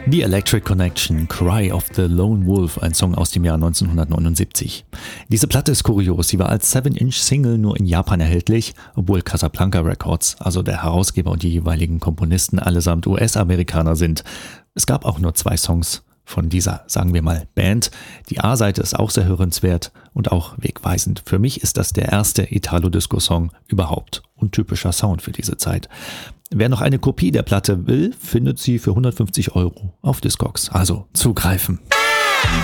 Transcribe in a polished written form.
The Electric Connection, Cry of the Lone Wolf, ein Song aus dem Jahr 1979. Diese Platte ist kurios, sie war als 7-Inch-Single nur in Japan erhältlich, obwohl Casablanca Records, also der Herausgeber und die jeweiligen Komponisten allesamt US-Amerikaner sind. Es gab auch nur 2 Songs von dieser, sagen wir mal, Band. Die A-Seite ist auch sehr hörenswert und auch wegweisend. Für mich ist das der erste Italo-Disco-Song überhaupt und typischer Sound für diese Zeit. Wer noch eine Kopie der Platte will, findet sie für 150 € auf Discogs. Also zugreifen.